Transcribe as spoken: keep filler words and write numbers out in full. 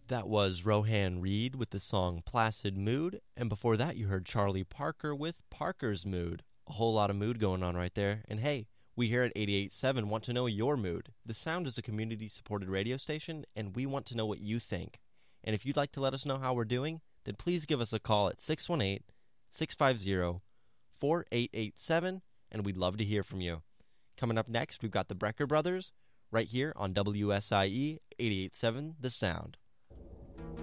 That was Rohan Reed with the song Placid Mood, and before that you heard Charlie Parker with Parker's Mood. A whole lot of mood going on right there. And hey, we here at eighty-eight point seven want to know your mood. The Sound is a community-supported radio station, and we want to know what you think. And if you'd like to let us know how we're doing, then please give us a call at six one eight, six five zero, four eight eight seven, and we'd love to hear from you. Coming up next, we've got the Brecker Brothers, right here on W S I E eighty-eight point seven The Sound.